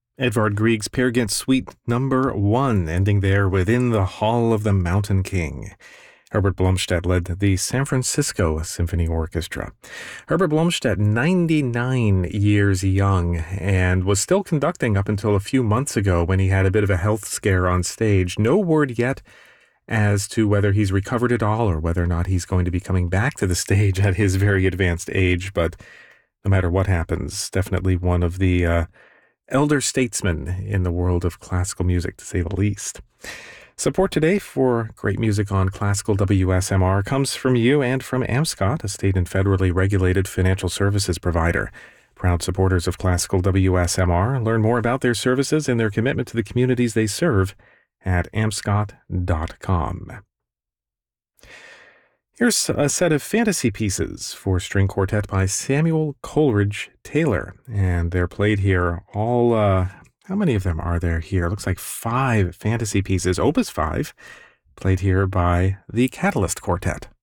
Edvard Grieg's Peer Gynt Suite Number 1, ending there within the Hall of the Mountain King. Herbert Blomstedt led the San Francisco Symphony Orchestra. Herbert Blomstedt, 99 years young, and was still conducting up until a few months ago when he had a bit of a health scare on stage. No word yet as to whether he's recovered at all or whether or not he's going to be coming back to the stage at his very advanced age, but no matter what happens, definitely one of the elder statesmen in the world of classical music, to say the least. Support today for great music on Classical WSMR comes from you and from AmScot, a state and federally regulated financial services provider. Proud supporters of Classical WSMR. Learn more about their services and their commitment to the communities they serve at amscot.com. Here's a set of fantasy pieces for string quartet by Samuel Coleridge Taylor, and they're played here all, how many of them are there here? Looks like 5 fantasy pieces, Opus 5, played here by the Catalyst Quartet.